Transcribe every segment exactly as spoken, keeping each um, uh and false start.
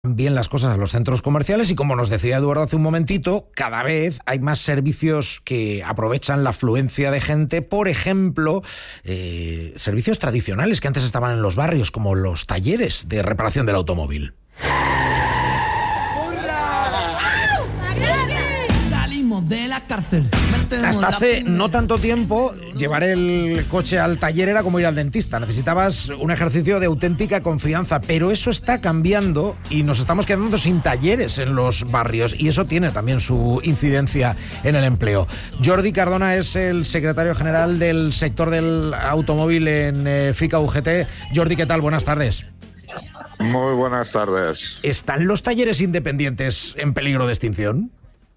bien las cosas a los centros comerciales y, como nos decía Eduardo hace un momentito, cada vez hay más servicios que aprovechan la afluencia de gente. Por ejemplo, eh, servicios tradicionales que antes estaban en los barrios, como los talleres de reparación del automóvil. Salimos de la cárcel. Hasta hace no tanto tiempo, llevar el coche al taller era como ir al dentista. Necesitabas un ejercicio de auténtica confianza, pero eso está cambiando y nos estamos quedando sin talleres en los barrios, y eso tiene también su incidencia en el empleo. Jordi Cardona es el secretario general del sector del automóvil en eh, FICA U G T. Jordi, ¿qué tal? Buenas tardes. Muy buenas tardes. ¿Están los talleres independientes en peligro de extinción?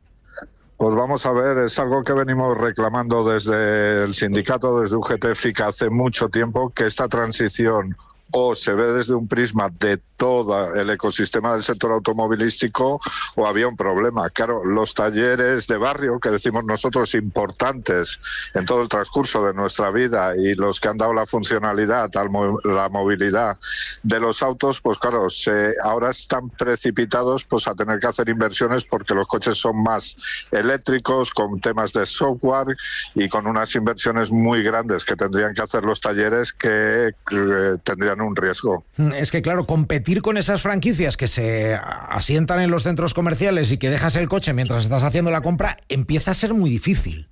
Pues vamos a ver, es algo que venimos reclamando desde el sindicato, desde U G T FICA hace mucho tiempo, que esta transición o se ve desde un prisma de todo el ecosistema del sector automovilístico o había un problema. Claro, los talleres de barrio, que decimos nosotros importantes en todo el transcurso de nuestra vida y los que han dado la funcionalidad, la movilidad de los autos, pues claro, se, ahora están precipitados pues a tener que hacer inversiones porque los coches son más eléctricos, con temas de software y con unas inversiones muy grandes que tendrían que hacer los talleres que eh, tendrían un riesgo. Es que claro, competir con esas franquicias que se asientan en los centros comerciales y que dejas el coche mientras estás haciendo la compra empieza a ser muy difícil.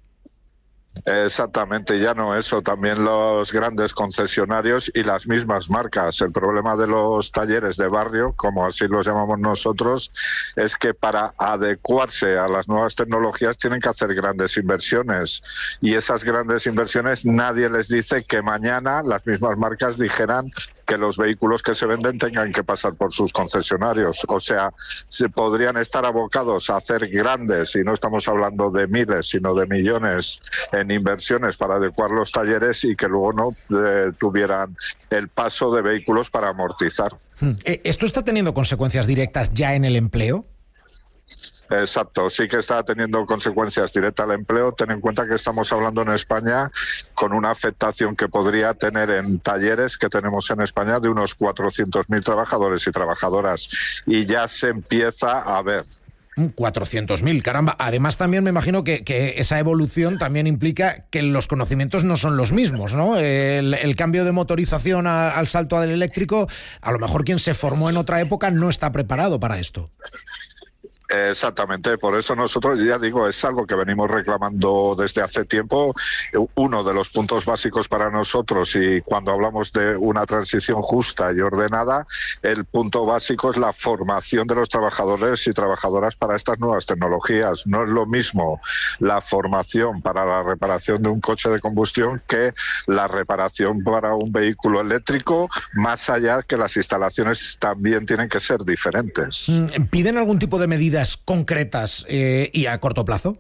Exactamente, ya no eso, también los grandes concesionarios y las mismas marcas. El problema de los talleres de barrio, como así los llamamos nosotros, es que para adecuarse a las nuevas tecnologías tienen que hacer grandes inversiones, y esas grandes inversiones nadie les dice que mañana las mismas marcas dijeran que los vehículos que se venden tengan que pasar por sus concesionarios. O sea, se podrían estar abocados a hacer grandes, y no estamos hablando de miles, sino de millones en inversiones para adecuar los talleres y que luego no eh, tuvieran el paso de vehículos para amortizar. ¿Esto está teniendo consecuencias directas ya en el empleo? Exacto, sí que está teniendo consecuencias directas al empleo. Ten en cuenta que estamos hablando en España con una afectación que podría tener en talleres que tenemos en España de unos cuatrocientos mil trabajadores y trabajadoras, y ya se empieza a ver. cuatrocientos mil, caramba. Además, también me imagino que, que esa evolución también implica que los conocimientos no son los mismos, ¿no? El, el cambio de motorización a, al salto al eléctrico, a lo mejor quien se formó en otra época no está preparado para esto. Exactamente, por eso nosotros, ya digo, es algo que venimos reclamando desde hace tiempo. Uno de los puntos básicos para nosotros, y cuando hablamos de una transición justa y ordenada, el punto básico es la formación de los trabajadores y trabajadoras para estas nuevas tecnologías. No es lo mismo la formación para la reparación de un coche de combustión que la reparación para un vehículo eléctrico, más allá que las instalaciones también tienen que ser diferentes. ¿Piden algún tipo de medidas concretas eh, y a corto plazo?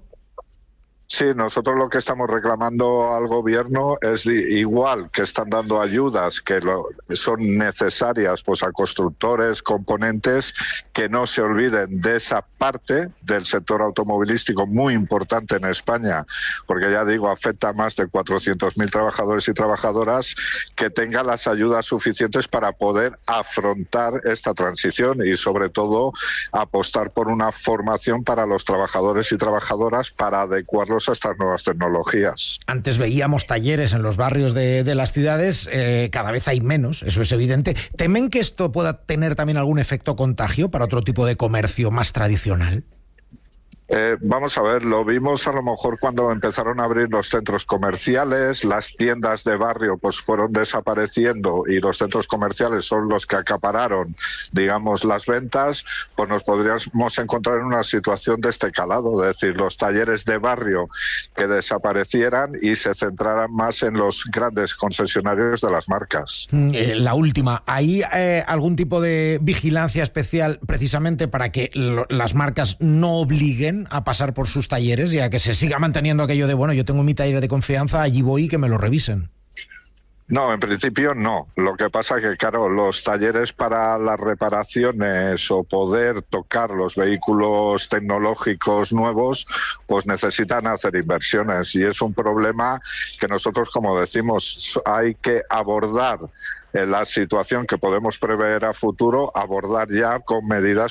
Sí, nosotros lo que estamos reclamando al gobierno es igual que están dando ayudas que lo, son necesarias pues a constructores, componentes, que no se olviden de esa parte del sector automovilístico muy importante en España, porque ya digo, afecta a más de cuatrocientos mil trabajadores y trabajadoras, que tengan las ayudas suficientes para poder afrontar esta transición y sobre todo apostar por una formación para los trabajadores y trabajadoras para adecuarlos a estas nuevas tecnologías. Antes veíamos talleres en los barrios de, de las ciudades, eh, cada vez hay menos, eso es evidente. ¿Temen que esto pueda tener también algún efecto contagio para otro tipo de comercio más tradicional? Eh, vamos a ver, lo vimos a lo mejor cuando empezaron a abrir los centros comerciales, las tiendas de barrio pues fueron desapareciendo y los centros comerciales son los que acapararon, digamos, las ventas, pues nos podríamos encontrar en una situación de este calado, es decir, los talleres de barrio que desaparecieran y se centraran más en los grandes concesionarios de las marcas. Eh, la última, ¿hay eh, algún tipo de vigilancia especial precisamente para que lo, las marcas no obliguen a pasar por sus talleres y a que se siga manteniendo aquello de, bueno, yo tengo mi taller de confianza, allí voy y que me lo revisen? No, en principio no. Lo que pasa es que, claro, los talleres para las reparaciones o poder tocar los vehículos tecnológicos nuevos, pues necesitan hacer inversiones y es un problema que nosotros, como decimos, hay que abordar en la situación que podemos prever a futuro, abordar ya con medidas